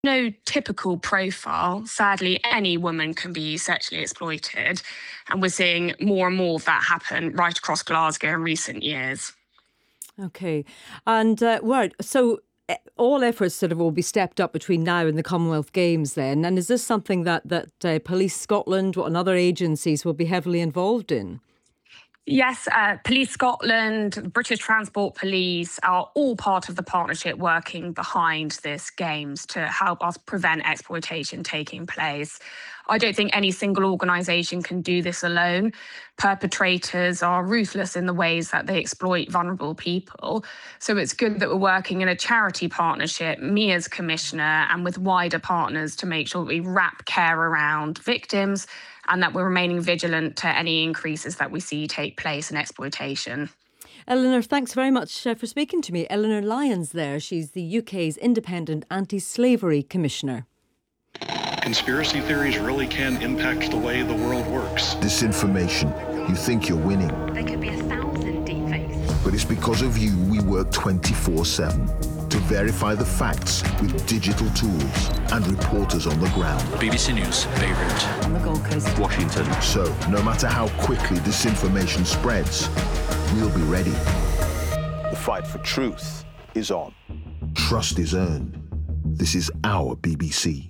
No typical profile. Sadly, any woman can be sexually exploited. And we're seeing more and more of that happen right across Glasgow in recent years. Okay. And right, so all efforts sort of will be stepped up between now and the Commonwealth Games then. And is this something that Police Scotland and other agencies will be heavily involved in? Yes, Police Scotland, British Transport Police are all part of the partnership working behind this Games to help us prevent exploitation taking place. I don't think any single organisation can do this alone. Perpetrators are ruthless in the ways that they exploit vulnerable people. So it's good that we're working in a charity partnership, me as Commissioner, and with wider partners to make sure that we wrap care around victims and that we're remaining vigilant to any increases that we see take place in exploitation. Eleanor, thanks very much for speaking to me. Eleanor Lyons there. She's the UK's Independent Anti-Slavery Commissioner. Conspiracy theories really can impact the way the world works. Disinformation. You think you're winning. There could be 1,000 deepfakes. But it's because of you we work 24/7 to verify the facts with digital tools and reporters on the ground. BBC News, Beirut. On the Gold Coast. Washington. So, no matter how quickly disinformation spreads, we'll be ready. The fight for truth is on. Trust is earned. This is our BBC.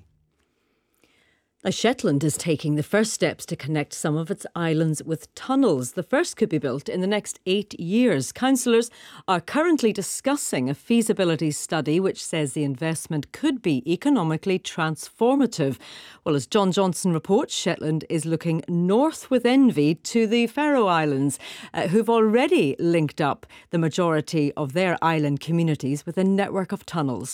Shetland is taking the first steps to connect some of its islands with tunnels. The first could be built in the next 8 years. Councillors are currently discussing a feasibility study which says the investment could be economically transformative. Well, as John Johnson reports, Shetland is looking north with envy to the Faroe Islands, who've already linked up the majority of their island communities with a network of tunnels.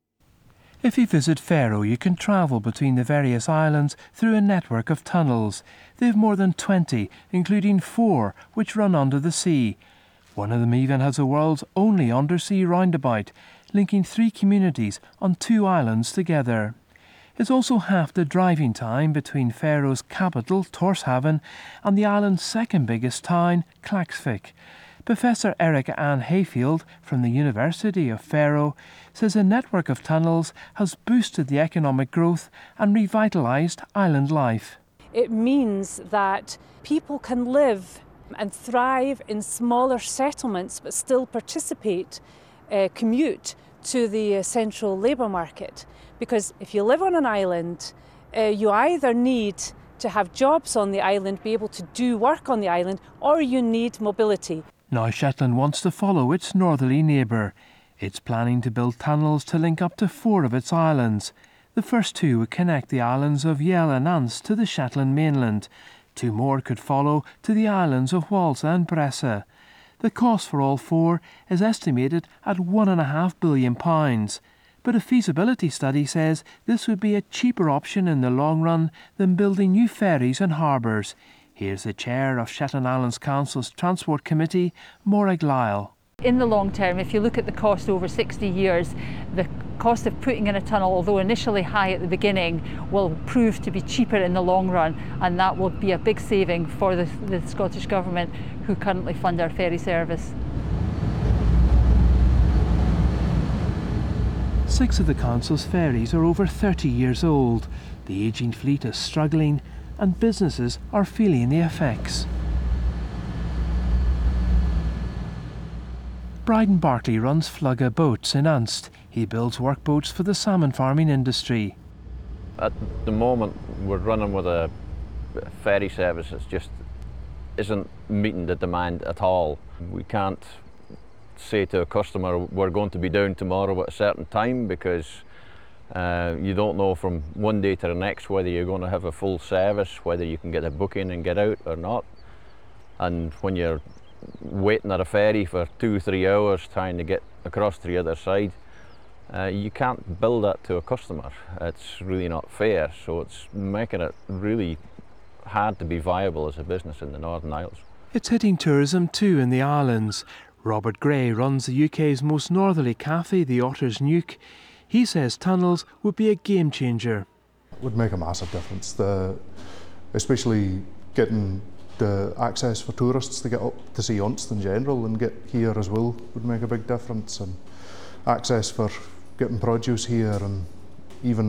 If you visit Faroe, you can travel between the various islands through a network of tunnels. They have more than 20, including 4 which run under the sea. One of them even has the world's only undersea roundabout, linking 3 communities on 2 islands together. It's also half the driving time between Faroe's capital, Tórshavn, and the island's second biggest town, Klaksvík. Professor Erika Ann Hayfield from the University of Faroe says a network of tunnels has boosted the economic growth and revitalised island life. It means that people can live and thrive in smaller settlements but still participate, commute to the central labour market. Because if you live on an island, you either need to have jobs on the island, be able to do work on the island, or you need mobility. Now Shetland wants to follow its northerly neighbour. It's planning to build tunnels to link up to 4 of its islands. The first 2 would connect the islands of Yell and Nance to the Shetland mainland. 2 more could follow to the islands of Walsa and Bressa. The cost for all 4 is estimated at £1.5 billion. But a feasibility study says this would be a cheaper option in the long run than building new ferries and harbours. Here's the chair of Shetland Islands Council's Transport Committee, Maura Glyle. In the long term, if you look at the cost over 60 years, the cost of putting in a tunnel, although initially high at the beginning, will prove to be cheaper in the long run, and that will be a big saving for the Scottish Government, who currently fund our ferry service. 6 of the Council's ferries are over 30 years old. The ageing fleet is struggling and businesses are feeling the effects. Bryden Barkley runs Flugga Boats in Unst. He builds workboats for the salmon farming industry. At the moment we're running with a ferry service that just isn't meeting the demand at all. We can't say to a customer we're going to be down tomorrow at a certain time, because you don't know from one day to the next whether you're going to have a full service, whether you can get a booking and get out or not. And when you're waiting at a ferry for 2-3 hours trying to get across to the other side, you can't bill that to a customer. It's really not fair, so it's making it really hard to be viable as a business in the Northern Isles. It's hitting tourism too in the islands. Robert Gray runs the UK's most northerly cafe, the Otter's Nuke. He says tunnels would be a game changer. It would make a massive difference, especially getting the access for tourists to get up to see Unst in general and get here as well would make a big difference, and access for getting produce here and even